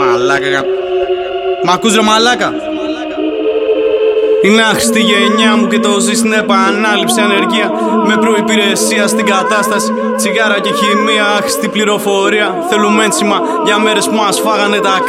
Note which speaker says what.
Speaker 1: Μαλάκα. Μ' ακούς ρε μαλάκα? Είναι άχρηστη η γενιά μου και το ζει στην επανάληψη. Ανεργία με προϋπηρεσία στην κατάσταση. Τσιγάρα και χημεία, άχρηστη πληροφορία. Θέλουμε ένσημα για μέρες που μας φάγανε τα